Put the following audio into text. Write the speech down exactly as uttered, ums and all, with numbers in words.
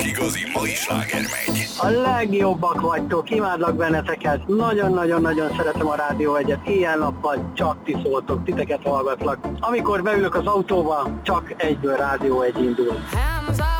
igazi mai sláger megy. A legjobbak vagytok, imádlak benneteket. Nagyon-nagyon-nagyon szeretem a Rádió Egyet. Éjjel-nappal csak ti szóltok, titeket hallgatlak. Amikor beülök az autóba, csak egyből Rádió Egy indul.